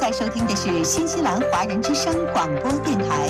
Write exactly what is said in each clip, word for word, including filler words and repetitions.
在收听的是新西兰华人之声广播电台。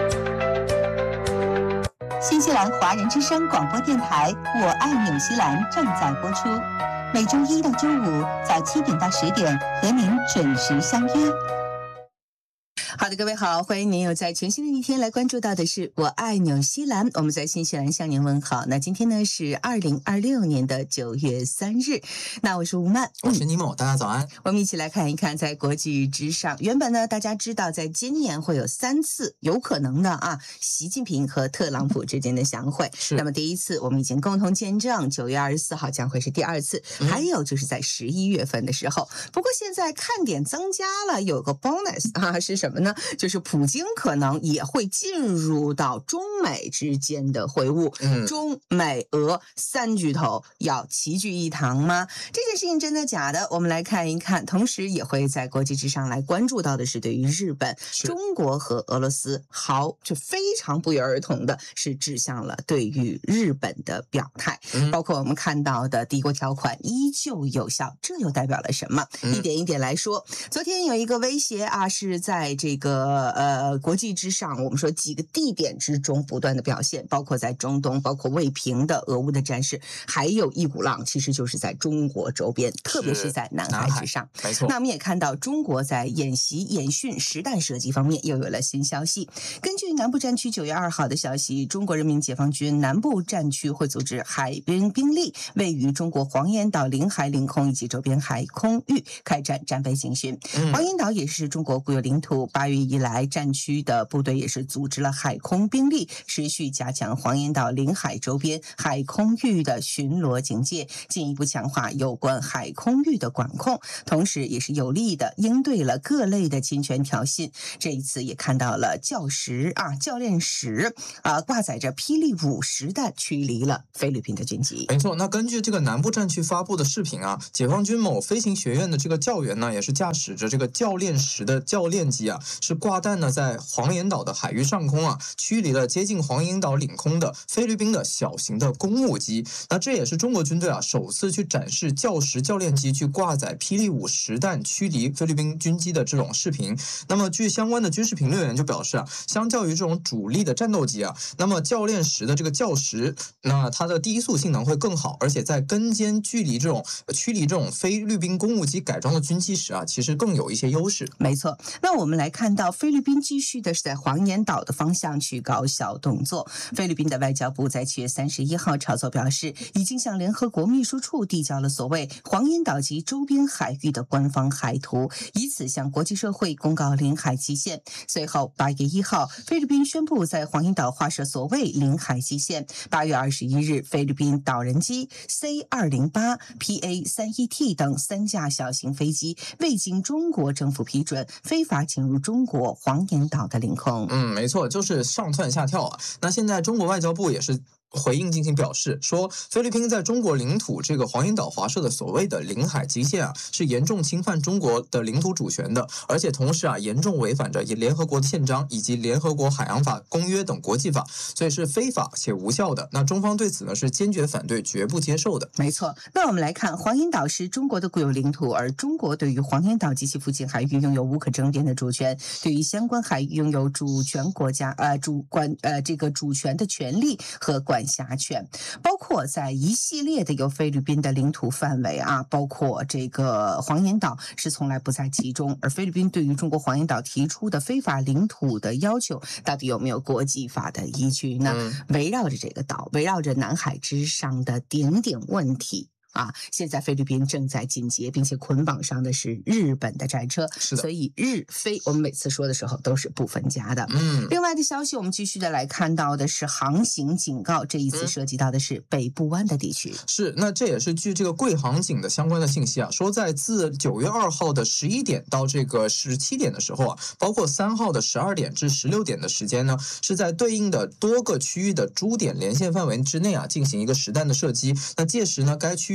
新西兰华人之声广播电台，我爱纽西兰正在播出，每周一到周五早七点到十点和您准时相约。好的，各位好，欢迎您又在全新的一天来关注到的是我爱纽西兰，我们在新西兰向您问好。那今天呢是二零二六年的九月三日，那我是吴曼， 我是尼莫，大家早安。 我们一起来看一看在国际之上，原本呢大家知道在今年会有三次有可能的啊，习近平和特朗普之间的相会。 是， 那么第一次我们已经共同见证，九月二十四号将会是第二次，嗯、还有就是在十一月份的时候。不过现在看点增加了，有个 bonus 啊，是什么呢？就是普京可能也会进入到中美之间的会晤，嗯、中美俄三巨头要齐聚一堂吗？这件事情真的假的？我们来看一看。同时也会在国际之上来关注到的是，对于日本、中国和俄罗斯，好，就非常不约而同的是指向了对于日本的表态，嗯、包括我们看到的敌国条款依旧有效，这又代表了什么？嗯、一点一点来说。昨天有一个威胁啊，是在这个呃国际之上，我们说几个地点之中不断的表现，包括在中东，包括未平的俄乌的战事，还有一股浪其实就是在中国周边，特别是在南海之上。 没错。 那我们也看到中国在演习演训实弹射击方面又有了新消息。根据南部战区九月二号的消息，中国人民解放军南部战区会组织海兵兵力位于中国黄岩岛领海领空以及周边海空域开展战备警训。嗯、黄岩岛也是中国固有领土，八月以来战区的部队也是组织了海空兵力，持续加强黄岩岛领海周边海空域的巡逻警戒，进一步强化有关海空域的管控，同时也是有力的应对了各类的侵权挑衅。这一次也看到了教石啊教练石啊挂载着霹雳五实弹驱离了菲律宾的军机。 没错，那根据这个南部战区发布的视频啊，解放军某飞行学院的这个教员呢，也是驾驶着这个教练石的教练机啊，是挂弹呢在黄岩岛的海域上空啊，驱离了接近黄岩岛领空的菲律宾的小型的公务机。那这也是中国军队啊首次去展示教石教练机去挂载霹雳五实弹驱离菲律宾军机的这种视频。那么据相关的军事评论员就表示啊，相较于这种主力的战斗机啊，那么教练石的这个教石，那它的低速性能会更好，而且在跟监距离这种驱离这种菲律宾公务机改装的军机时啊，其实更有一些优势。 没错，那我们来看到菲律宾继续的是在黄岩岛的方向去搞小动作。菲律宾的外交部在七月三十一号炒作表示，已经向联合国秘书处递交了所谓黄岩岛及周边海域的官方海图，以此向国际社会公告领海基线。随后八月一号，菲律宾宣布在黄岩岛划设所谓领海基线。八月二十一日，菲律宾导人机 C 二零八、P A 三十一 T 等三架小型飞机未经中国政府批准，非法进入中国黄岩岛的领空。 嗯，没错，就是上蹿下跳啊。那现在中国外交部也是回应进行表示，说菲律宾在中国领土这个黄岩岛划设的所谓的领海基线啊，是严重侵犯中国的领土主权的，而且同时啊，严重违反着联合国的宪章以及联合国海洋法公约等国际法，所以是非法且无效的。那中方对此呢是坚决反对，绝不接受的。 没错，那我们来看，黄岩岛是中国的固有领土，而中国对于黄岩岛及其附近海域拥有无可争辩的主权，对于相关海域拥有主权国家呃主管呃这个主权的权利和管辖权，包括在一系列的由菲律宾的领土范围啊，包括这个黄岩岛是从来不在其中，而菲律宾对于中国黄岩岛提出的非法领土的要求，到底有没有国际法的依据呢？嗯、围绕着这个岛，围绕着南海之上的点点问题。啊，现在菲律宾正在紧接并且捆绑上的是日本的战车， 是的， 所以日菲我们每次说的时候都是不分家的。嗯，另外的消息，我们继续的来看到的是航行警告，这一次涉及到的是北部湾的地区。 嗯、是，那这也是据这个贵航警的相关的信息啊，说在自九月二号的十一点到这个十七点的时候啊，包括三号的十二点至十六点的时间呢，是在对应的多个区域的诸点连线范围之内啊，进行一个实弹的射击。那届时呢，该区域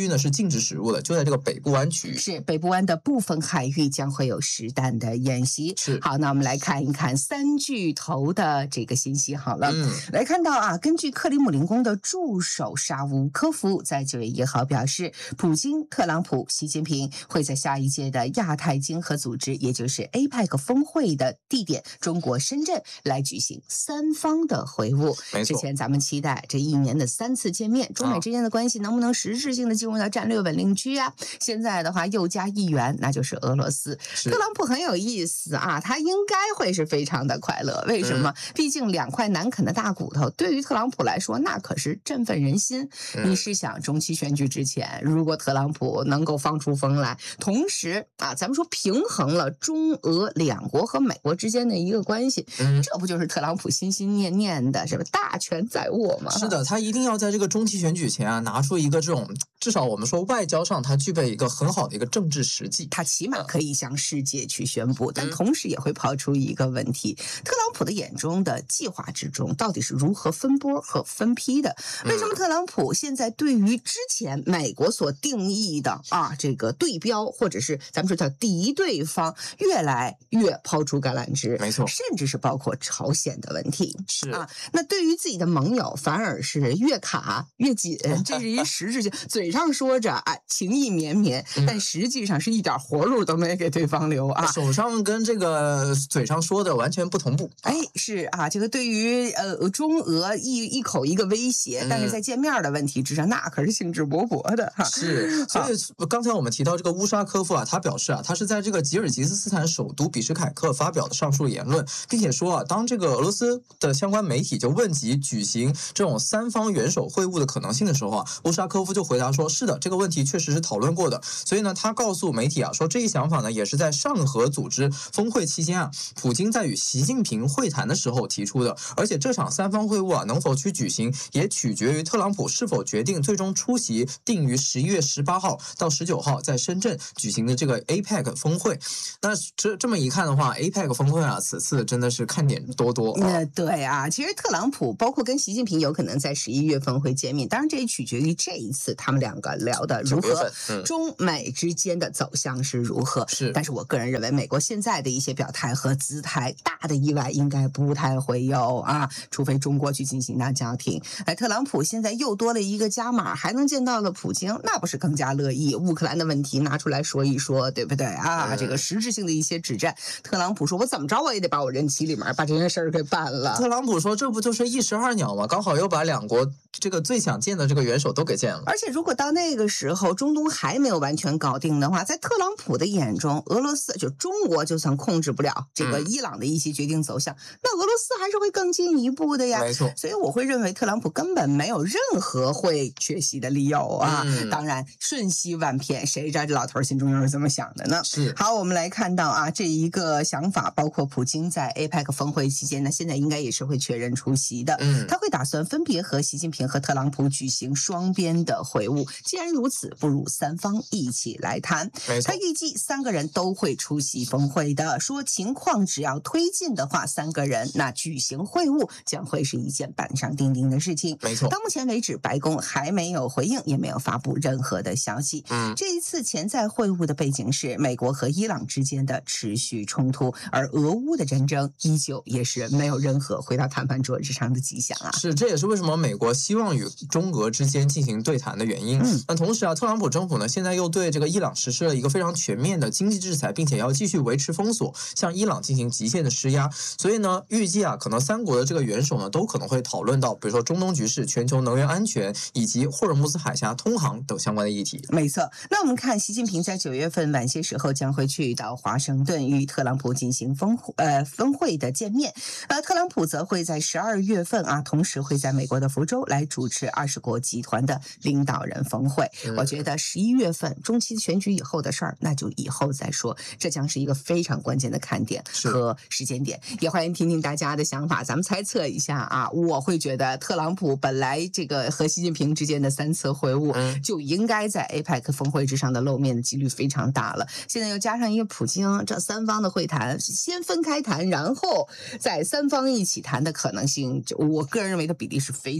域呢是禁止驶入的，就在这个北部湾区域。 是北部湾的部分海域将会有实弹的演习。 是好，那我们来看一看三巨头的这个信息。好了， 嗯， 来看到啊，根据克里姆林宫的助手沙乌科夫在九月一号表示，普京、特朗普、习近平会在下一届的亚太经合组织，也就是 A P E C 峰会的地点中国深圳来举行三方的会晤。 没错。 之前咱们期待这一年的三次见面，中美之间的关系能不能实质性的进入到战略稳定区啊？现在的话又加一员，那就是俄罗斯。特朗普很有意思啊，他应该会是非常的快乐。为什么？嗯、毕竟两块难啃的大骨头，对于特朗普来说，那可是振奋人心。嗯、你试想，中期选举之前，如果特朗普能够放出风来，同时啊，咱们说平衡了中俄两国和美国之间的一个关系，嗯、这不就是特朗普心心念念的，是吧？大权在握嘛。 是的，他一定要在这个中期选举前啊，拿出一个这种至少我们说外交上他具备一个很好的一个政治实际， 他起码可以向世界去宣布，但同时也会抛出一个问题：特朗普的眼中的计划之中到底是如何分拨和分批的？为什么特朗普现在对于之前美国所定义的啊这个对标或者是咱们说叫敌对方越来越抛出橄榄枝？ 没错， 甚至是包括朝鲜的问题是啊。那对于自己的盟友反而是越卡越紧，这是一实质性，嘴上说着啊情意绵绵，但实际上是一点活路都没给对方留啊， 手上跟这个嘴上说的完全不同步。 哎，是啊，这个对于呃中俄一一口一个威胁，但是在见面的问题之上，那可是兴致勃勃的哈。 是，所以刚才我们提到这个乌沙科夫啊，他表示啊，他是在这个吉尔吉斯斯坦首都比什凯克发表的上述言论，并且说啊，当这个俄罗斯的相关媒体就问及举行这种三方元首会晤的可能性的时候啊，乌沙科夫就回答说，是的，这个问题确实是讨论过的。所以呢，他告诉媒体啊，说这一想法呢，也是在上合组织峰会期间啊，普京在与习近平会谈的时候提出的。而且这场三方会晤啊，能否去举行，也取决于特朗普是否决定最终出席定于十一月十八号到十九号在深圳举行的这个 A P E C 峰会。那这这么一看的话 ，A P E C 峰会啊，此次真的是看点多多。 呃，对啊，其实特朗普包括跟习近平有可能在十一月份会见面，当然这也取决于这一次他们两个聊的如何，嗯、中美之间的走向是如何。 是， 但是我个人认为，美国现在的一些表态和姿态，大的意外应该不太会有啊，除非中国去进行大家庭。哎，特朗普现在又多了一个加码，还能见到了普京，那不是更加乐意？乌克兰的问题拿出来说一说，对不对啊？嗯、这个实质性的一些指战，特朗普说，我怎么着我也得把我任期里面把这件事儿给办了。 特朗普说，这不就是一石二鸟吗？刚好又把两国这个最想见的这个元首都给见了。 而且如果到那个时候中东还没有完全搞定的话，在特朗普的眼中，俄罗斯就中国就算控制不了这个伊朗的一些决定走向，嗯、那俄罗斯还是会更进一步的呀。 没错， 所以我会认为特朗普根本没有任何会缺席的理由啊。嗯、当然瞬息万变，谁知道这老头心中又是怎么想的呢？ 是。 好，我们来看到啊，这一个想法，包括普京在 A P E C 峰会期间呢，现在应该也是会确认出席的。嗯，他会打算分别和习近平和特朗普举行双边的会晤。既然如此，不如三方一起来谈。他预计三个人都会出席峰会的，说情况只要推进的话，三个人那举行会晤将会是一件板上钉钉的事情。 没错， 到目前为止，白宫还没有回应，也没有发布任何的消息。嗯，这一次潜在会晤的背景是美国和伊朗之间的持续冲突，而俄乌的战争依旧也是没有任何回到谈判桌之上的迹象啊。 是，这也是为什么美国希望与中俄之间进行对谈的原因。嗯，那同时啊，特朗普政府呢，现在又对这个伊朗实施了一个非常全面的经济制裁，并且要继续维持封锁，向伊朗进行极限的施压。所以呢，预计啊，可能三国的这个元首呢，都可能会讨论到，比如说中东局势、全球能源安全以及霍尔木兹海峡通航等相关的议题。 没错，那我们看习近平在九月份晚些时候将会去到华盛顿与特朗普进行峰呃峰会的见面，呃，特朗普则会在十二月份啊，同时会在美国的福州来主持二十国集团的领导人峰会。嗯、我觉得十一月份中期选举以后的事儿，那就以后再说，这将是一个非常关键的看点和时间点。也欢迎听听大家的想法，咱们猜测一下啊。我会觉得特朗普本来这个和习近平之间的三次会晤，嗯、就应该在 A P E C 峰会之上的露面的几率非常大了。现在又加上一个普京，这三方的会谈先分开谈，然后再三方一起谈的可能性，就我个人认为的比例是非常的高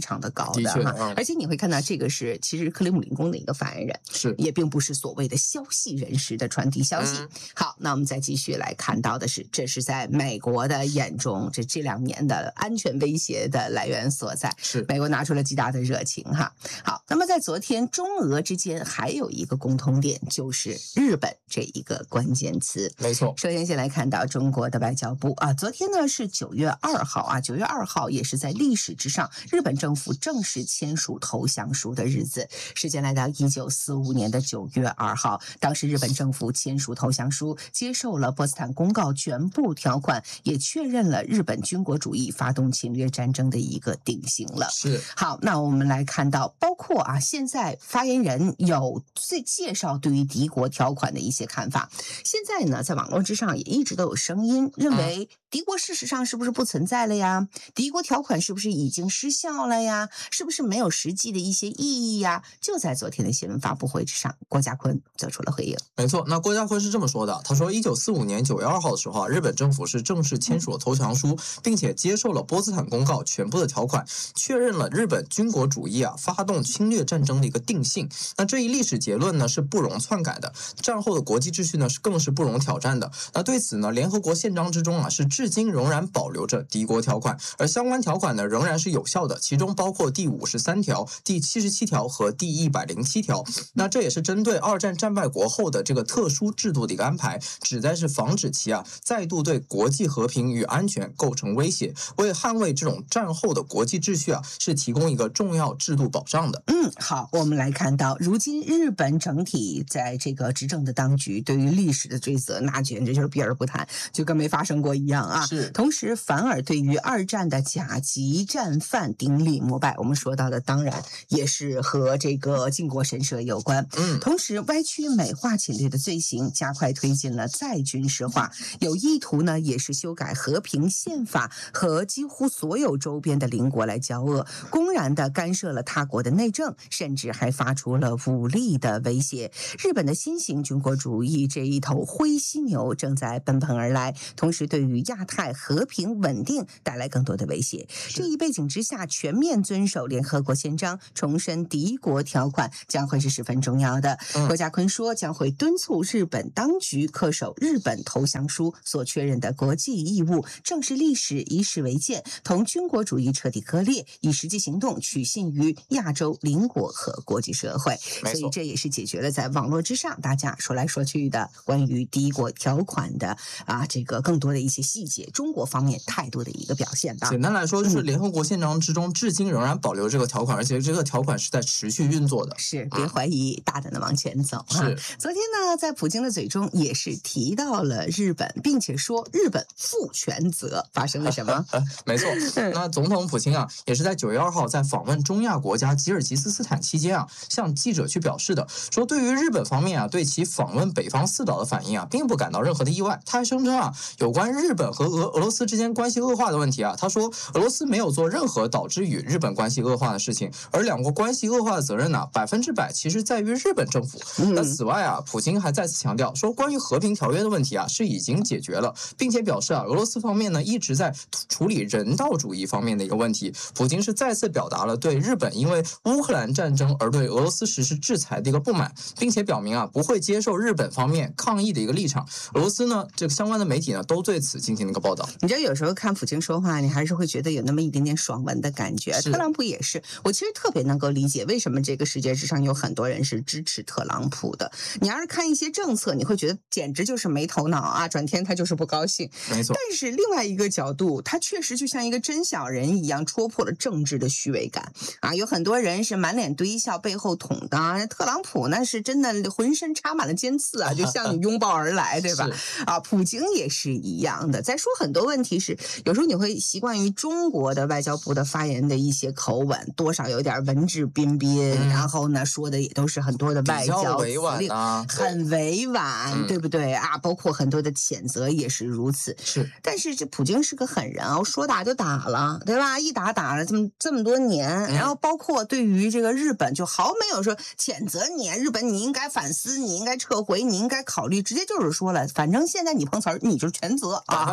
的哈。 嗯、 而且你会看到这个是其实克里姆林宫的一个发言人， 是也并不是所谓的消息人士的传递消息。嗯、好，那我们再继续来看到的是，这是在美国的眼中，这这两年的安全威胁的来源所在， 是美国拿出了极大的热情哈。好，那么在昨天中俄之间还有一个共同点，就是日本这一个关键词。 没错， 首先先来看到中国的外交部啊，昨天呢是九月二号啊，九月二号也是在历史之上，日本政府正式签署投降书的日子。时间来到一九四五年的九月二号，当时日本政府签署投降书，接受了波茨坦公告全部条款，也确认了日本军国主义发动侵略战争的一个定性了。 是好，那我们来看到，包括啊，现在发言人有最介绍对于敌国条款的一些看法。现在呢，在网络之上也一直都有声音认为，敌国事实上是不是不存在了呀？敌国条款是不是已经失效了呀？是不是没有实际的一些意义呀？就在昨天的新闻发布会之上，郭家坤做出了回应。 没错，那郭家坤是这么说的，他说，一九四五年九月二号的时候啊，日本政府是正式签署了投降书，并且接受了波茨坦公告全部的条款，确认了日本军国主义啊发动侵略战争的一个定性。那这一历史结论呢是不容篡改的，战后的国际秩序呢是更是不容挑战的。那对此呢，联合国宪章之中啊是至今仍然保留着敌国条款，而相关条款呢仍然是有效的，其中包括第五十三条、第七十七条和第一百零七条。那这也是针对二战战败国后的这个特殊制度的一个安排，旨在是防止其啊再度对国际和平与安全构成威胁，为捍卫这种战后的国际秩序啊是提供一个重要制度保障的。 嗯，好，我们来看到，如今日本整体在这个执政的当局对于历史的追责，那简直就是避而不谈，就跟没发生过一样啊。 是， 同时反而对于二战的甲级战犯顶礼膜拜，我们说到的当然也是和这个靖国神社有关。 嗯， 同时歪曲美化侵略的罪行加快推进了再军事化，有意图呢也是修改和平宪法，和几乎所有周边的邻国来交恶，公然的干涉了他国的内政，甚至还发出了武力的威胁。日本的新型军国主义这一头灰犀牛正在奔腾而来，同时对于亚太和平稳定带来更多的威胁。这一背景之下，全面遵守联合国宪章，重申敌国条款将会是十分重要的。 嗯、 郭家坤说，将会敦促日本当局恪守日本投降书所确认的国际义务，正视历史，以史为鉴，同军国主义彻底割裂，以实际行动取信于亚洲邻国和国际社会。所以这也是解决了在网络之上大家说来说去的关于敌国条款的啊这个更多的一些细节，中国方面态度的一个表现吧。 简单来说，就是联合国宪章之中至今仍然保留这个条款，而且这个条款是在持续运作的。 是，别怀疑，大胆的往前走。 是、 啊，昨天呢，在普京的嘴中也是提到了日本，并且说日本负全责。发生了什么？ 没错，那总统普京啊，也是在九月二号在访问中亚国家吉尔吉斯斯坦期间啊，向记者去表示的，说对于日本方面啊，对其访问北方四岛的反应啊，并不感到任何的意外。他还声称啊，有关日本和俄俄罗斯之间关系恶化的问题啊，他说俄罗斯没有做任何导致与日本关系恶化的事情，而两国关系恶化的责任呢、啊，百分之百其实在于日本政府。那此外啊，普京还再次强调说，关于和平条约的问题啊，是已经解决了，并且表示啊，俄罗斯方面呢一直在处理人道主义方面的一个问题。普京是再次表达了对日本因为乌克兰战争而对俄罗斯实施制裁的一个不满，并且表明啊不会接受日本方面抗议的一个立场。俄罗斯呢，这个相关的媒体呢都对此进行了一个报道。 你知道有时候看普京说话，你还是会觉得有那么一点点爽文的感觉。特朗普也是，我其实特别能够理解为什么这个世界之上有很多人是支持特朗普的。你要是看一些政策，你会觉得简直就是没头脑啊，转天他就是不高兴。 没错。 但是另外一个角度，他确实就像一个真小人一样，戳破了政治的虚伪感啊。有很多人是满脸堆笑，背后捅的。特朗普那是真的浑身插满了尖刺啊，就向你拥抱而来，对吧？啊，普京也是一样的。再说很多问题是，有时候你会习惯于中国的外交部的发言的一些口吻，多少有点文质彬彬，嗯、然后呢说的也都是很多的外交委婉啊， 很委婉，嗯、对不对啊？包括很多的谴责也是如此。 是， 但是这普京是个狠人啊，说打就打了，对吧？一打打了这么这么多年，嗯、然后包括对于这个日本，就毫没有说谴责你，日本你应该反思，你应该撤回，你应该考虑，直接就是说了，反正现在你碰瓷儿，你就是全责啊，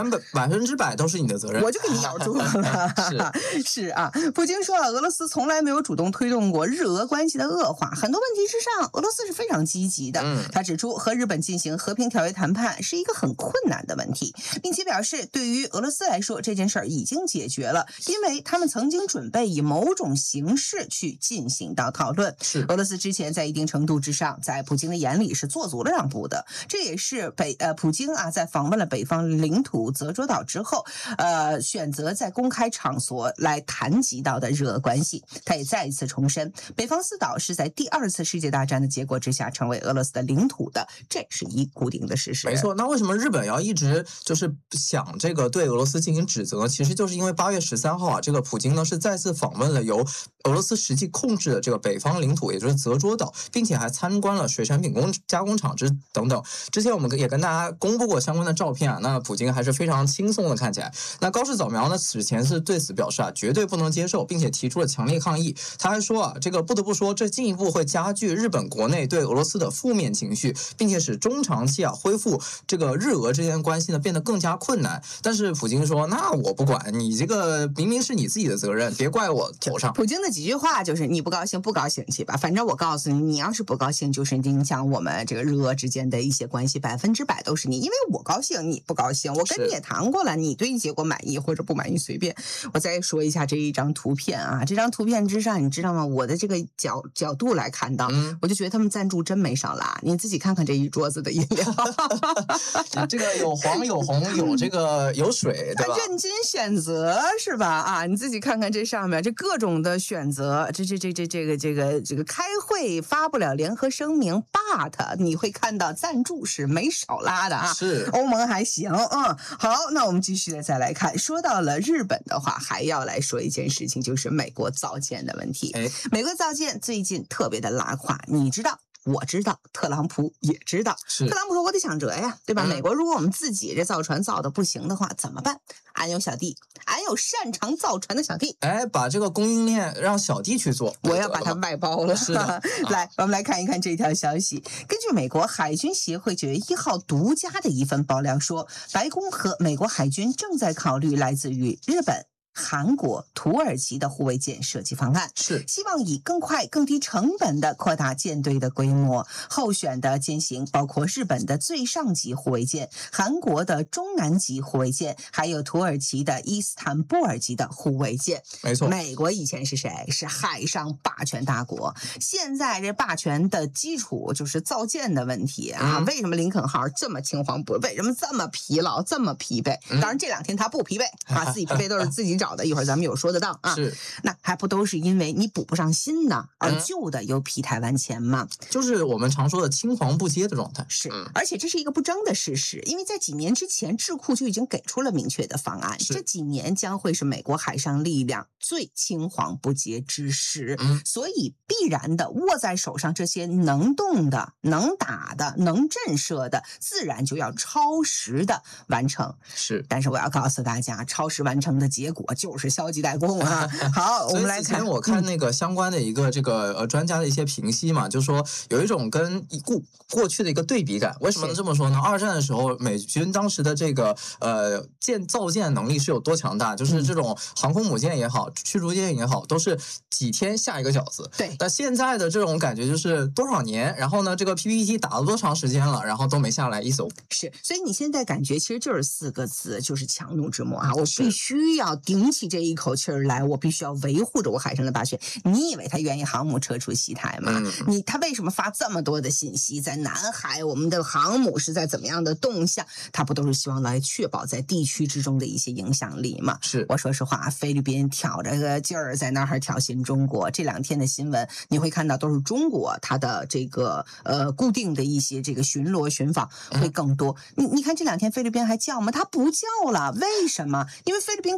百百分之百都是你的责任。 我就给你咬住了。 是是啊，普京说了，俄罗斯从来没有主动推动过日俄关系的恶化，很多问题之上，俄罗斯是非常积极的。 嗯、 他指出，和日本进行和平条约谈判是一个很困难的问题，并且表示，对于俄罗斯来说，这件事儿已经解决了，因为他们曾经准备以某种形式去进行到讨论。 是俄罗斯之前在一定程度之上，在普京的眼里是做足了让步的，这也是北呃普京啊在访问了北方领土泽卓岛之后，呃选择在公开场所来谈及到的日俄关系。他也再一次重申，北方四岛是在第二次世界大战的结果之下成为俄罗斯的领土的，这是一固定的事实。 没错，那为什么日本要一直就是想这个对俄罗斯进行指责呢？其实就是因为八月十三号啊，这个普京呢是再次访问了由俄罗斯实际控制的这个北方领土，也就是泽卓岛，并且还参观了水产品工加工厂之等等。之前我们也跟大家公布过相关的照片啊，那普京还是非常轻松的看起来。那高市早苗呢此前是对此表示啊，绝对不能接受，并且提出了强烈抗议。他还说啊，这个不得不说，这进一步会加剧日本国内对俄罗斯的负面情绪，并且使中长期啊恢复这个日俄之间的关系呢变得更加困难。但是普京说，那我不管你，这个明明是你自己的责任，别怪我头上。 普京的几句话就是你不高兴不高兴去吧，反正我告诉你，你要是不高兴，就是影响我们这个日俄之间的一些关系，百分之百都是你，因为我高兴你不高兴，我跟你也谈过了，你对结果满意或者不满意随便。我再说一下这一张图片啊，这张图片之上你知道吗？我的这个角角度来看到、嗯、我就觉得他们赞助真没少拉，你自己看看这一桌子的饮料这个有黄有红有这个有水，对吧？ 认真选择是吧？啊，你自己看看这上面这各种的选择，这这这这这个这个这个开会发不了联合声明 ，but 你会看到赞助是没少拉的啊。 是欧盟还行，嗯，好，那我们继续的再来看，说到了日本的话，还要来说一件事情，就是美国造舰的问题。 哎， 美国造舰最近特别的拉胯，你知道。我知道，特朗普也知道。特朗普说：“我得想辙呀，对吧？嗯、美国如果我们自己这造船造的不行的话，怎么办？俺有小弟，俺有擅长造船的小弟。 哎，把这个供应链让小弟去做， 我要把它外包了。 是的， 来，我们来看一看这条消息。根据美国海军协会九月一号独家的一份爆料说，白宫和美国海军正在考虑来自于日本、韩国、土耳其的护卫舰设计方案， 是希望以更快、更低成本的扩大舰队的规模。候选的舰型包括日本的最上级护卫舰、韩国的中南级护卫舰，还有土耳其的伊斯坦布尔级的护卫舰。 没错， 美国以前是谁？是海上霸权大国。现在这霸权的基础就是造舰的问题啊！嗯、为什么林肯号这么青黄不？为什么这么疲劳、这么疲惫？当然这两天他不疲惫啊，自己疲惫都是自己找。一会儿咱们有说得到啊， 是那还不都是因为你补不上新的，而旧的又疲态万千吗？ 嗯、就是我们常说的青黄不接的状态。 是，而且这是一个不争的事实，因为在几年之前，智库就已经给出了明确的方案，这几年将会是美国海上力量最青黄不接之时， 嗯、 所以必然的握在手上这些能动的、能打的、能震慑的，自然就要超时的完成。 是， 但是我要告诉大家，超时完成的结果就是消极怠工啊！好，我们来看。 我看那个相关的一个这个呃专家的一些评析嘛，就说有一种跟过过去的一个对比感。为什么能这么说呢？二战的时候，美军当时的这个呃舰造舰能力是有多强大？就是这种航空母舰也好，驱逐舰也好，都是几天下一个饺子。 对。 但现在的这种感觉就是多少年，然后呢，这个 P P T 打了多长时间了，然后都没下来一艘。 是，所以你现在感觉其实就是四个字，就是强弩之末啊！我必须要顶起这一口气儿来，我必须要维护着我海上的霸权。你以为他愿意航母撤出西台吗？ 嗯、 你他为什么发这么多的信息？在南海，我们的航母是在怎么样的动向？他不都是希望来确保在地区之中的一些影响力吗？ 是， 我说实话，菲律宾挑着个劲儿在那儿挑衅中国。这两天的新闻你会看到，都是中国它的这个呃固定的一些这个巡逻巡访会更多。嗯、你你看这两天菲律宾还叫吗？他不叫了，为什么？因为菲律宾看着日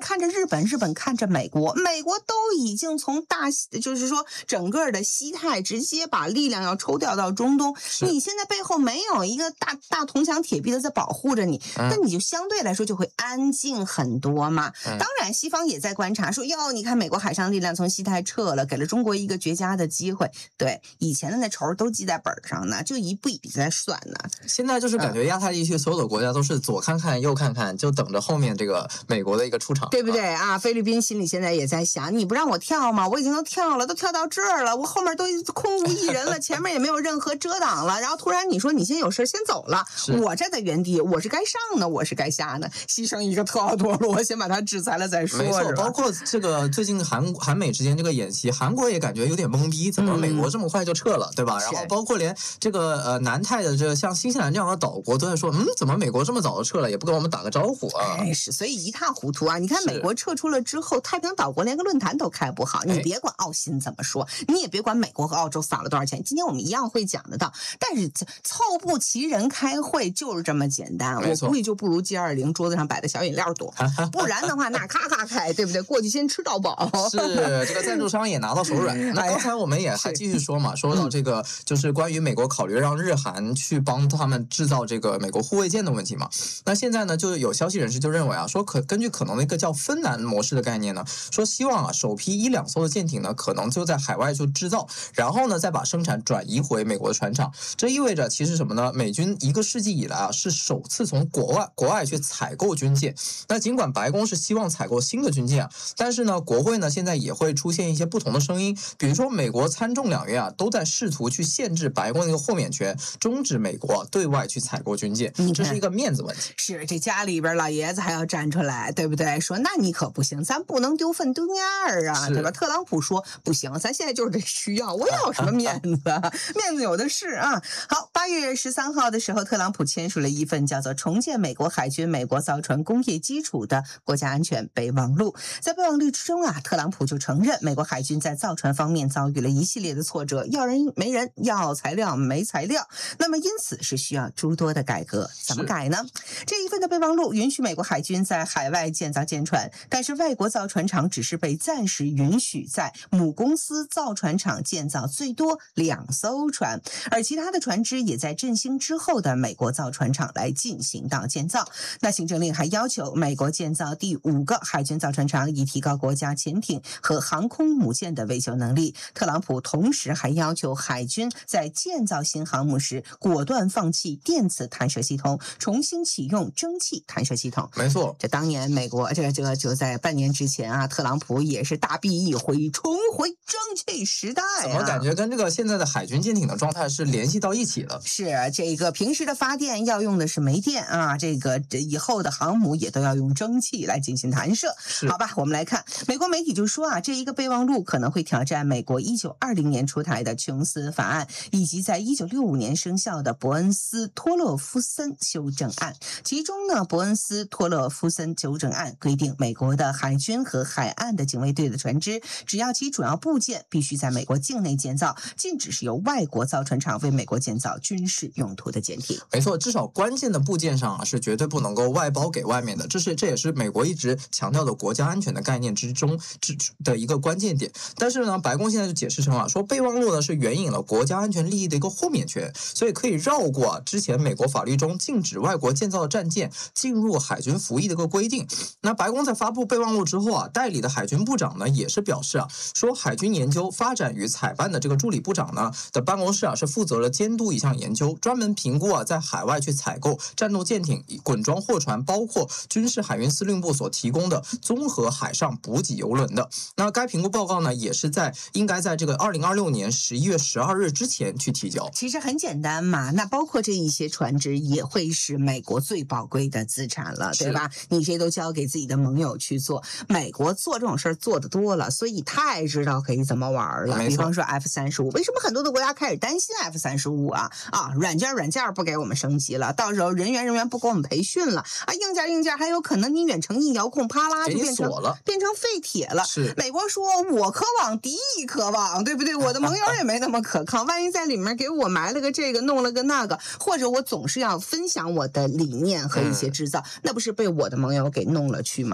本，日本看着美国，美国都已经从大，就是说整个的西太直接把力量要抽调到中东，你现在背后没有一个大大铜墙铁壁的在保护着你，那、嗯、你就相对来说就会安静很多嘛。嗯、当然，西方也在观察说，哟，你看美国海上力量从西太撤了，给了中国一个绝佳的机会。对，以前的那仇都记在本上呢，就一步一步在算呢。 现在就是感觉亚太地区所有的国家都是左看看右看看，就等着后面这个美国的一个出场， 对不对啊？菲律宾心里现在也在想，你不让我跳吗？我已经都跳了，都跳到这儿了，我后面都空无一人了，前面也没有任何遮挡了。然后突然你说你先有事先走了，我站在原地，我是该上呢，我是该下呢？牺牲一个特奥多罗，先把他制裁了再说。 没错，包括这个最近韩韩美之间这个演习，韩国也感觉有点懵逼，怎么美国这么快就撤了，嗯、对吧？然后包括连这个呃南太的这个像新西兰这样的岛国都在说，嗯，怎么美国这么早就撤了，也不跟我们打个招呼啊？ 哎，是，所以一塌糊涂啊！你看美国撤出了之后，太平岛国连个论坛都开不好，你别管澳新怎么说，你也别管美国和澳洲撒了多少钱，今天我们一样会讲得到。但是凑不齐人开会就是这么简单，我估计就不如 G 二零 桌子上摆的小饮料多，不然的话那咔咔开，对不对？过去先吃到饱。 是，这个赞助商也拿到手软。那刚才我们也还继续说嘛，说到这个就是关于美国考虑让日韩去帮他们制造这个美国护卫舰的问题嘛。那现在呢，就有消息人士就认为啊，说可根据可能的一个叫芬兰模式的概念呢，说希望啊首批一两艘的舰艇呢，可能就在海外就制造，然后呢再把生产转移回美国的船厂。这意味着其实什么呢？美军一个世纪以来啊，是首次从国外国外去采购军舰。那尽管白宫是希望采购新的军舰啊，但是呢，国会呢现在也会出现一些不同的声音，比如说美国参众两院啊都在试图去限制白宫的一个豁免权，终止美国对外去采购军舰，这是一个面子问题。 是，这家里边老爷子还要站出来，对不对？说那你可不行，咱不能丢份丢面儿啊，对吧？特朗普说不行，咱现在就是这需要，我要什么面子？面子有的是啊。好，八月十三号的时候，特朗普签署了一份叫做《重建美国海军美国造船工业基础的国家安全备忘录》。在备忘录之中啊，特朗普就承认美国海军在造船方面遭遇了一系列的挫折，要人没人，要材料没材料，那么因此是需要诸多的改革。怎么改呢？这一份的备忘录允许美国海军在海外建造舰船，但是外国造船厂只是被暂时允许在母公司造船厂建造最多两艘船，而其他的船只也在振兴之后的美国造船厂来进行到建造。那行政令还要求美国建造第五个海军造船厂，以提高国家潜艇和航空母舰的维修能力。特朗普同时还要求海军在建造新航母时果断放弃电磁弹射系统，重新启用蒸汽弹射系统。 没错， 这当年美国这个这个就在半年之前啊，特朗普也是大臂一挥，重回蒸汽时代、啊。 怎么感觉跟这个现在的海军舰艇的状态是联系到一起的？ 是，这个平时的发电要用的是煤电啊，这个这以后的航母也都要用蒸汽来进行弹射。好吧，我们来看美国媒体就说啊，这一个备忘录可能会挑战美国一九二零年出台的琼斯法案，以及在一九六五年生效的伯恩斯托勒夫森修正案。其中呢，伯恩斯托勒夫森修正案规定，美国的海军和海岸的警卫队的船只，只要其主要部件必须在美国境内建造，禁止是由外国造船厂为美国建造军事用途的舰艇。 没错，至少关键的部件上啊是绝对不能够外包给外面的，这是这也是美国一直强调的国家安全的概念之中之的一个关键点。但是呢，白宫现在就解释成了说，备忘录呢是援引了国家安全利益的一个豁免权，所以可以绕过啊之前美国法律中禁止外国建造的战舰进入海军服役的一个规定。那白宫在发布备忘录之后啊，代理的海军部长呢也是表示啊，说海军研究发展与采办的这个助理部长呢的办公室啊是负责了监督一项研究，专门评估啊在海外去采购战斗舰艇、滚装货船，包括军事海运司令部所提供的综合海上补给油轮的。那该评估报告呢也是在应该在这个二零二六年十一月十二日之前去提交。 其实很简单嘛，那包括这一些船只也会是美国最宝贵的资产了，对吧？你这都交给自己的盟友去做，美国做这种事儿做的多了，所以太知道可以怎么玩了。比方说 F 三十五，为什么很多的国家开始担心 F 三十五啊？啊，软件软件不给我们升级了，到时候人员人员不给我们培训了啊，硬件硬件还有可能你远程一遥控，啪啦就变成变成废铁了。 是美国说我可往敌意可往，对不对？我的盟友也没那么可靠，万一在里面给我埋了个这个，弄了个那个，或者我总是要分享我的理念和一些制造，嗯、那不是被我的盟友给弄了去吗？美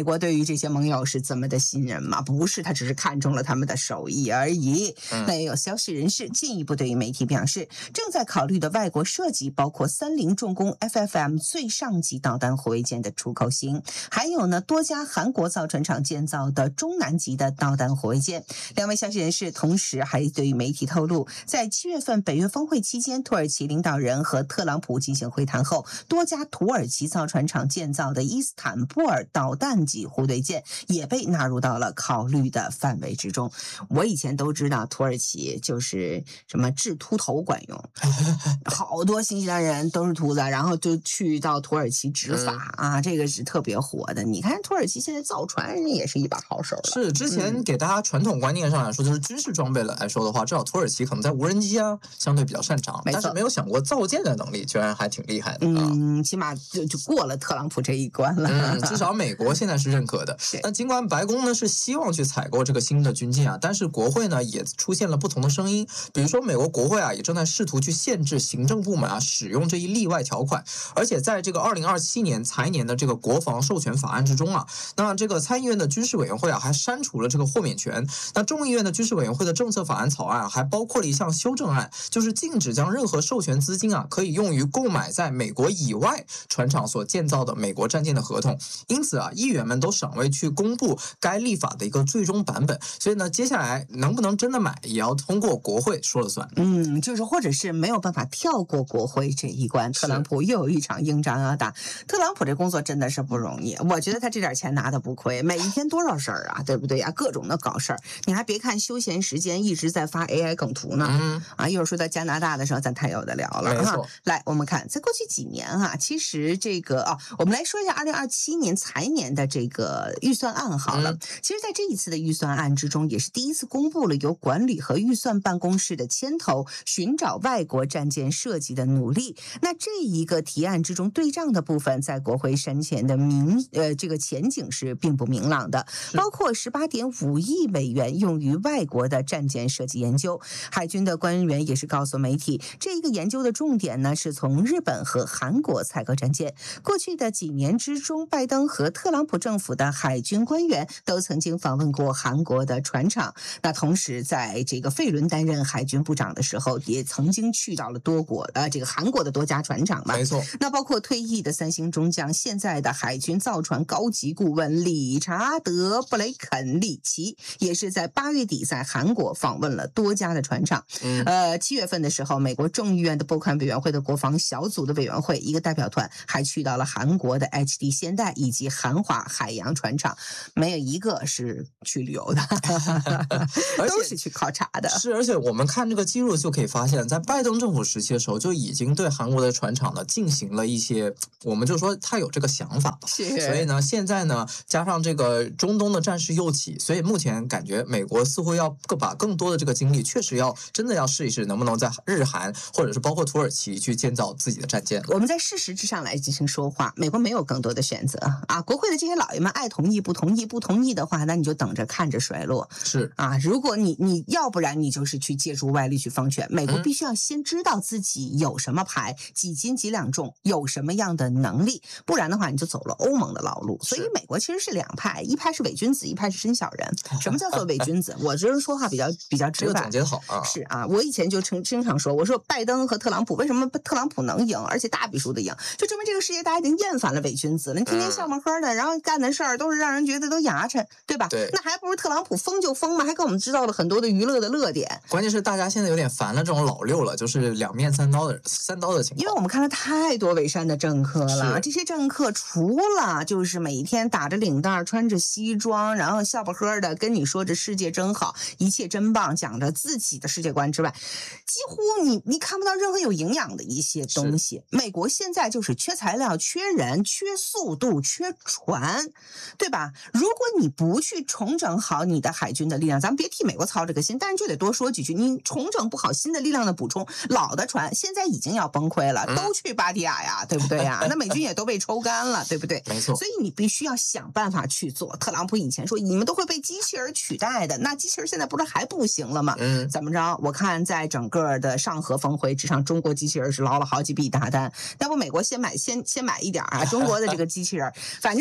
美国对于这些盟友是这么的信任吗？不是，他只是看中了他们的手艺而已。 嗯、 那也有消息人士进一步对于媒体表示，正在考虑的外国设计包括三菱重工 F F M 最上级导弹护卫舰的出口型，还有呢多家韩国造船厂建造的中南级的导弹护卫舰。两位消息人士同时还对于媒体透露，在七月份北约峰会期间，土耳其领导人和特朗普进行会谈后，多家土耳其造船厂建造的伊斯坦布尔导弹级护卫舰也被纳入到了考虑的范围之中。我以前都知道土耳其就是什么治秃头管用，好多新西兰人都是秃子，然后就去到土耳其植发、嗯、啊，这个是特别火的。你看土耳其现在造船人也是一把好手了。 是之前给大家传统观念上来说，就是军事装备来说的话，至少土耳其可能在无人机啊相对比较擅长，但是没有想过造舰的能力居然还挺厉害的、啊。 嗯，起码就就过了特朗普这一关了。 嗯，至少美国现在是认可的。那尽管白宫呢是希望去采购这个新的军舰啊，但是国会呢也出现了不同的声音。比如说美国国会啊也正在试图去限制行政部门啊使用这一例外条款，而且在这个二零二七年财年的这个国防授权法案之中啊，那这个参议院的军事委员会啊还删除了这个豁免权。那众议院的军事委员会的政策法案草案、啊、还包括了一项修正案，就是禁止将任何授权资金啊可以用于购买在美国以外船厂所建造的美国战舰的合同。因此啊，议员们都尚未去公布该立法的一个最终版本，所以呢，接下来能不能真的买，也要通过国会说了算。 嗯，就是或者是没有办法跳过国会这一关，特朗普又有一场硬仗要打。特朗普这工作真的是不容易，我觉得他这点钱拿的不亏，每一天多少事儿啊，对不对啊？各种的搞事儿，你还别看休闲时间一直在发 A I 梗图呢。 嗯啊，一会儿说到加拿大的时候，咱太有的聊了。 没错。 来，我们看在过去几年啊，其实这个哦，我们来说一下二零二七年财年的这个预算案好了。嗯、其实，在这一次的预算案之中，也是第一次公布了由管理和预算办公室的牵头，寻找外国战舰设计的努力。那这一个提案之中对账的部分，在国会山前的明呃这个前景是并不明朗的，包括十八点五亿美元用于外国的战舰设计研究。海军的官员也是告诉媒体，这一个研究的重点呢是从日本和韩国采购战舰。过去的几年之中，拜登和特朗普政府的海军官员都曾经访问过韩国的船厂。那同时，在这个费伦担任海军部长的时候，也曾经去到了多国呃这个韩国的多家船厂嘛。 没错。 那包括退役的三星中将，现在的海军造船高级顾问理查德·布雷肯利奇，也是在八月底在韩国访问了多家的船厂。 嗯、 呃，七月份的时候，美国众议院的拨款委员会的国防小组的委员会一个代表团还去到了韩国的 H D 现代以及韩华海洋船厂，没有一个是去旅游的，都是去考察的。 是，而且我们看这个记录就可以发现，在拜登政府时期的时候，就已经对韩国的船厂呢进行了一些，我们就说他有这个想法， 是。 所以呢，现在呢，加上这个中东的战事又起，所以目前感觉美国似乎要把更多的这个精力，确实要真的要试一试，能不能在日韩或者是包括土耳其去建造自己的战舰。 我们在事实之上来进行说话，美国没有更多的选择啊！国会的这些老爷们爱同意不同意，不同意的话，那你就等着看着衰落。 是啊，如果你你要不然你就是去借助外力去放权，美国必须要先知道自己有什么牌，几斤几两重，有什么样的能力，不然的话你就走了欧盟的老路。所以美国其实是两派，一派是伪君子，一派是真小人。什么叫做伪君子？我就是说话比较比较直白。 这个总结好啊！ 是啊，我以前就经经常说，我说拜登和特朗普为什么特朗普能赢，而且大比数的赢，就证明这个世界大家已经厌烦了伪君子了。你天天笑呵呵的，然后干的事儿都是让人觉得都牙碜，对吧？ 对， 那还不如特朗普疯就疯嘛，还给我们制造了很多的娱乐的乐点。 关键是大家现在有点烦了这种老六了，就是两面三刀的三刀的情况。 因为我们看了太多伪善的政客了，这些政客除了就是每一天打着领带，穿着西装，然后笑不呵的跟你说这世界真好，一切真棒，讲着自己的世界观之外，几乎你你看不到任何有营养的一些东西。美国现在就是缺材料、缺人、缺速度、缺船，对吧？如果你不去重整好你的海军的力量，咱们别替美国操这个心，但是就得多说几句，你重整不好新的力量的补充，老的船现在已经要崩溃了，都去巴提亚呀，对不对呀？那美军也都被抽干了，对不对？ 没错。 所以你必须要想办法去做。特朗普以前说你们都会被机器人取代的，那机器人现在不是还不行了吗？ 嗯， 怎么着？我看在整个的上合峰会之上，中国机器人是捞了好几笔大单。要不美国先买先先买一点啊，中国的这个机器人，反正也美。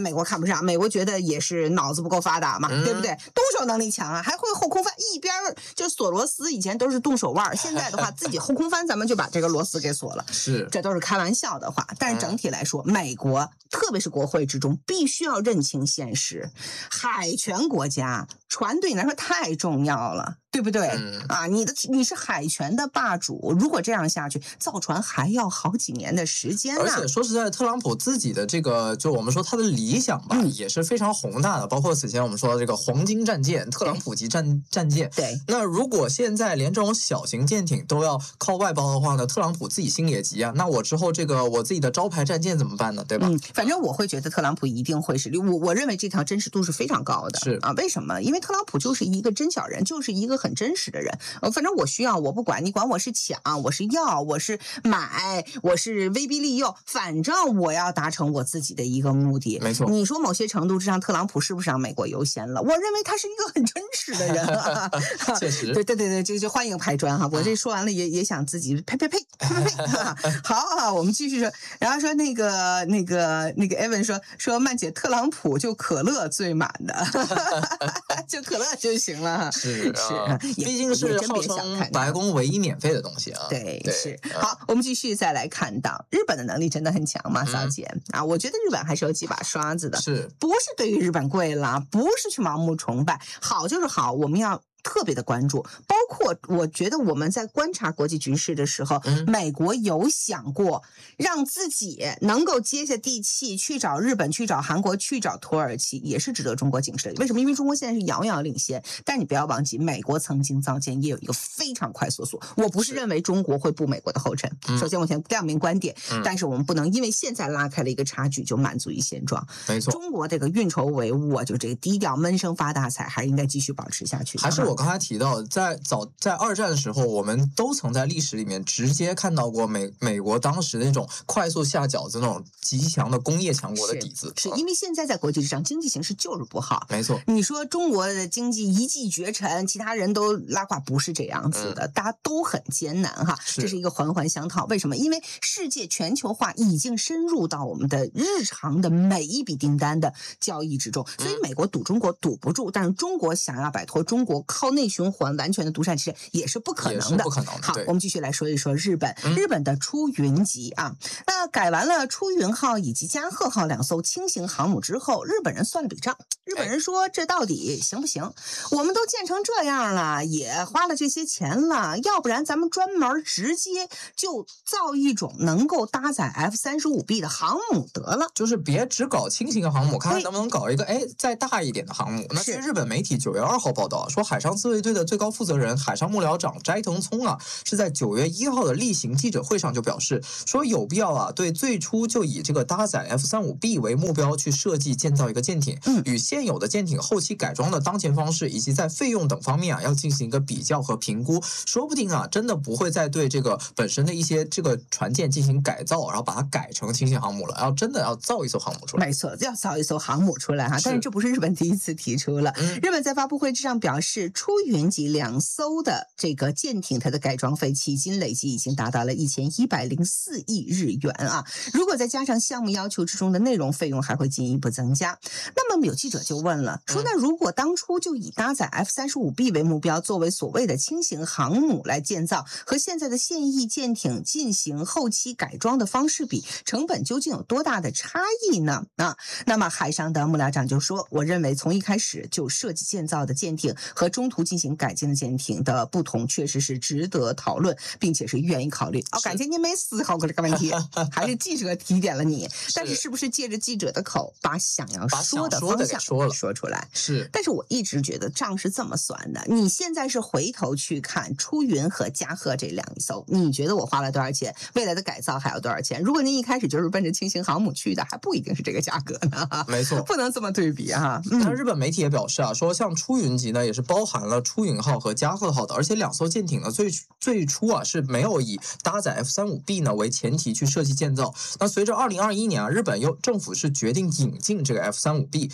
美国看不上，美国觉得也是脑子不够发达嘛， 嗯、 对不对？动手能力强啊，还会后空翻，一边就锁螺丝，以前都是动手腕，现在的话自己后空翻，咱们就把这个螺丝给锁了。 是， 这都是开玩笑的话，但是整体来说，嗯、美国特别是国会之中，必须要认清现实，海权国家，船对你来说太重要了。对不对、嗯、啊？你的你是海权的霸主，如果这样下去，造船还要好几年的时间呢。 而且说实在，特朗普自己的这个，就我们说他的理想吧，嗯、也是非常宏大的。包括此前我们说的这个黄金战舰、特朗普级战战舰。 对。 那如果现在连这种小型舰艇都要靠外包的话呢，特朗普自己心里也急啊。那我之后这个我自己的招牌战舰怎么办呢？对吧？ 嗯，反正我会觉得特朗普一定会是我我认为这条真实度是非常高的。 是啊，为什么？因为特朗普就是一个真小人，就是一个很真实的人。呃，反正我需要，我不管你管我是抢，我是要，我是买，我是威逼利诱，反正我要达成我自己的一个目的。 没错， 你说某些程度之上，特朗普是不是让美国优先了？我认为他是一个很真实的人啊。 确实， 对对对对，这就欢迎拍砖哈！我这说完了也也想自己呸呸呸呸呸呸。好啊，我们继续说。然后说那个那个那个 Evan 说说曼姐，特朗普就可乐最满的，就可乐就行了。 是是。 毕竟是号称白宫唯一免费的东西啊。 对，对是。好，我们继续再来看到日本的能力真的很强嘛，嫂姐、嗯、啊，我觉得日本还是有几把刷子的。 是， 不是对于日本贵了，不是去盲目崇拜，好就是好，我们要特别的关注，包括我觉得我们在观察国际局势的时候、嗯、美国有想过让自己能够接下地气去找日本，去找韩国，去找土耳其，也是值得中国警示的。为什么？因为中国现在是遥遥领先，但你不要忘记，美国曾经造舰也有一个非常快速速。我不是认为中国会步美国的后尘，首先我先亮明观点、嗯、但是我们不能因为现在拉开了一个差距就满足于现状。 没错， 中国这个运筹帷幄，就这个低调闷声发大财，还是应该继续保持下去的。 还是我刚才提到，在早在二战的时候，我们都曾在历史里面直接看到过美美国当时那种快速下饺子那种极强的工业强国的底子。 是，是因为现在在国际上经济形势就是不好。 没错， 你说中国的经济一骑绝尘，其他人都拉垮，不是这样子的，嗯、大家都很艰难哈。这是一个环环相套。为什么？因为世界全球化已经深入到我们的日常的每一笔订单的交易之中，所以美国赌中国赌不住，但是中国想要摆脱中国靠内循环完全的独善其身也是不可能的。 不可能的。 好，我们继续来说一说日本。嗯、日本的出云级啊，那改完了出云号以及加贺号两艘轻型航母之后，日本人算了笔账。日本人说这到底行不行？我们都建成这样了，也花了这些钱了，要不然咱们专门直接就造一种能够搭载 F 三十五 B 的航母得了， 就是别只搞轻型航母，看看能不能搞一个哎再大一点的航母。那是日本媒体九月二号报道说，海上自卫队的最高负责人海上幕僚长斋藤聪啊，是在九月一号的例行记者会上就表示说，有必要啊，对最初就以这个搭载 F 三十五 B 为目标去设计建造一个舰艇，嗯，与现有的舰艇后期改装的当前方式以及在费用等方面啊，要进行一个比较和评估，说不定啊，真的不会再对这个本身的一些这个船舰进行改造，然后把它改成轻型航母了，然后真的要造一艘航母出来。 没错，要造一艘航母出来哈，但是这不是日本第一次提出了。嗯、日本在发布会之上表示，出云级两艘的这个舰艇，它的改装费迄今累计已经达到了一千一百零四亿日元啊！如果再加上项目要求之中的内容费用，还会进一步增加。那么有记者就问了，说那如果当初就以搭载 F 三十五 B 为目标，作为所谓的轻型航母来建造，和现在的现役舰艇进行后期改装的方式比，成本究竟有多大的差异呢？啊，那么海上的幕僚长就说，我认为从一开始就设计建造的舰艇和中途进行改进的舰艇的不同，确实是值得讨论，并且是愿意考虑。哦，感觉您没思考过这个问题，还是记者提点了你？但是是不是借着记者的口，把想要说的方向说了说出来？ 是。 但是我一直觉得账是这么算的，你现在是回头去看出云和加贺这两艘，你觉得我花了多少钱？未来的改造还有多少钱？如果您一开始就是奔着轻型航母去的，还不一定是这个价格呢。 没错， 不能这么对比哈。 嗯、但日本媒体也表示啊，说像出云级呢，也是包含了出云号和加贺号的，而且两艘舰艇呢，最最初啊是没有以搭载 F 三十五 B 呢为前提去设计建造。那随着二零二一年啊，日本又政府是决定引进这个 F 三十五 B，所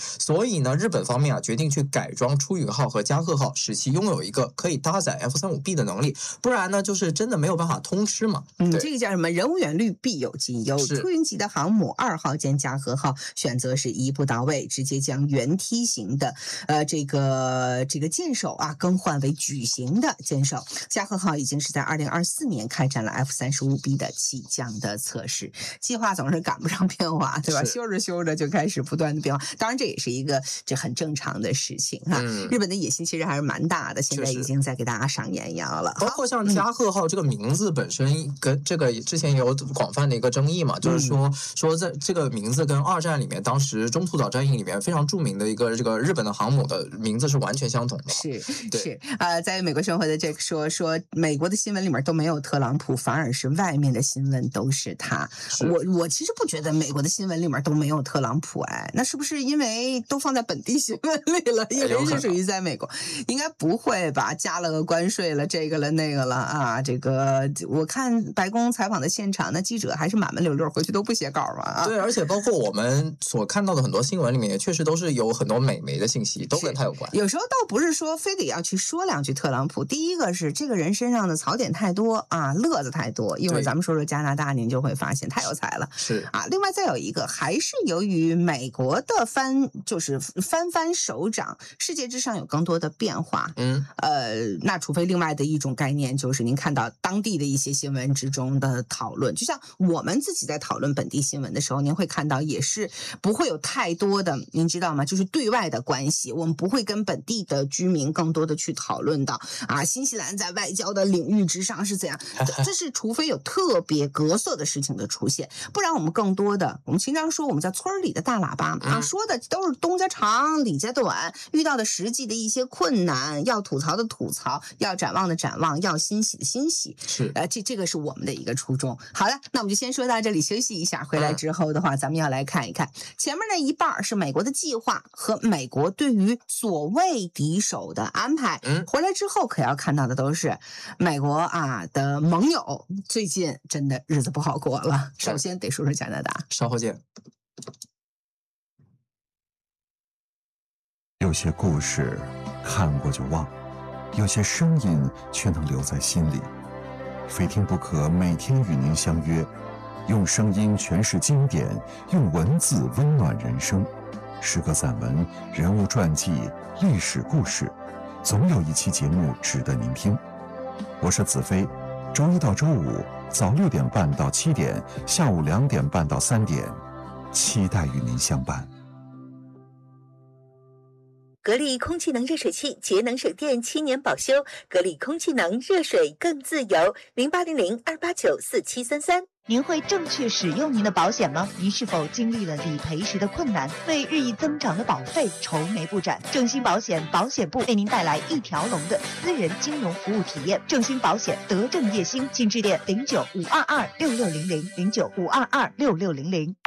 所以呢，日本方面啊决定去改装出云号和加贺号，使其拥有一个可以搭载 F 三十五 B 的能力，不然呢就是真的没有办法通吃嘛。 嗯，这个叫什么？人无远虑，必有近忧。出云级的航母二号兼加贺号选择是一步到位，直接将原梯型的呃这个这个舰首啊更换为矩形的舰首。加贺号已经是在二零二四年开展了 F 三十五 B 的起降的测试。计划总是赶不上变化，对吧？修着修着就开始不断的变化。当然，这也是一个这很正常的事情哈。嗯、日本的野心其实还是蛮大的，现在已经在给大家上眼药了。 包括像加贺号这个名字本身跟这个之前也有广泛的一个争议嘛，就是说、嗯、说在这个名字跟二战里面当时中途岛战役里面非常著名的一个这个日本的航母的名字是完全相同的。 是是呃，在美国生活的这个说说美国的新闻里面都没有特朗普，反而是外面的新闻都是他。是我我其实不觉得美国的新闻里面都没有特朗普，哎，那是不是因为都放在本地新闻里了？因为是属于在美国，应该不会吧？加了个关税了，这个了那个了啊！这个我看白宫采访的现场，那记者还是满满溜溜，回去都不写稿嘛啊！ 对，而且包括我们所看到的很多新闻里面，也确实都是有很多美媒的信息，都跟他有关。 有时候倒不是说非得要去说两句特朗普，第一个是这个人身上的槽点太多啊，乐子太多。一会儿咱们说说加拿大，您就会发现太有才了。 是啊，另外再有一个，还是由于美国的翻就是翻翻手掌，世界之上有更多的变化。嗯，呃，那除非另外的一种概念，就是您看到当地的一些新闻之中的讨论，就像我们自己在讨论本地新闻的时候，您会看到也是不会有太多的，您知道吗？就是对外的关系，我们不会跟本地的居民更多的去讨论到啊，新西兰在外交的领域之上是怎样，这是除非有特别格色的事情的出现，不然我们更多的，我们经常说我们叫村里的大喇叭啊，说的都是东家长李家短，遇到的实际的一些困难，要吐槽的吐槽，要展望的展望，要欣喜的欣喜， 是呃，这这个是我们的一个初衷。好了，那我们就先说到这里，休息一下，回来之后的话，咱们要来看一看前面那一半是美国的计划和美国对于所谓敌手的安排，嗯，回来之后可要看到的都是美国啊的盟友最近真的日子不好过了。首先得说说加拿大， 稍后见。 有些故事看过就忘，有些声音却能留在心里。非听不可，每天与您相约，用声音诠释经典，用文字温暖人生。诗歌散文、人物传记、历史故事，总有一期节目值得您听。我是子飞，周一到周五早六点半到七点，下午两点半到三点，期待与您相伴。 格力空气能热水器节能省电七年保修，格力空气能热水更自由。零八零零二八九四七三三。 您会正确使用您的保险吗？您是否经历了理赔时的困难，为日益增长的保费愁眉不展？正兴保险保险部为您带来一条龙的私人金融服务体验。正兴保险德政叶兴，请致电零九五二二六六零零零九五二二六六零零。